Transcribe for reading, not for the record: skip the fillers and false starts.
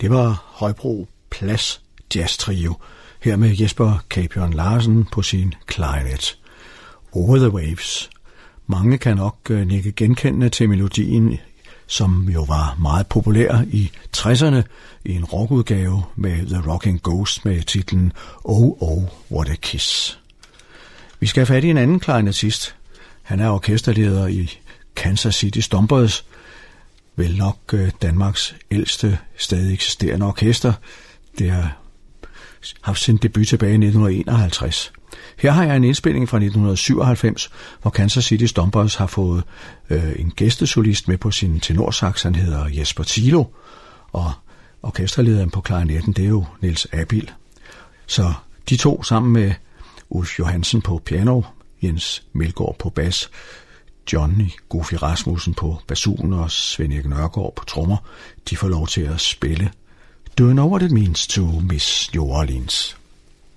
Det var Højbro Plads Jazz Trio, her med Jesper Capion Larsen på sin klarinet. Over the Waves. Mange kan nok nikke genkendende til melodien, som jo var meget populær i 60'erne i en rockudgave med The Rocking Ghost med titlen Oh Oh What a Kiss. Vi skal have fat i en anden klarinetist. Han er orkesterleder i Kansas City Stompers, vel nok Danmarks ældste stadig eksisterende orkester. Det har haft sin debut tilbage i 1951. Her har jeg en indspilning fra 1997, hvor Kansas City Stompers har fået en gæstesolist med på sin tenorsax. Han hedder Jesper Thilo, og orkesterlederen på klarinetten, det er jo Niels Abild. Så de to sammen med Ulf Johansen på piano, Jens Melgaard på bas, Johnny Goofy Rasmussen på basun og Svend Erik Nørgaard på trommer, de får lov til at spille Do You Know What It Means to Miss New Orleans.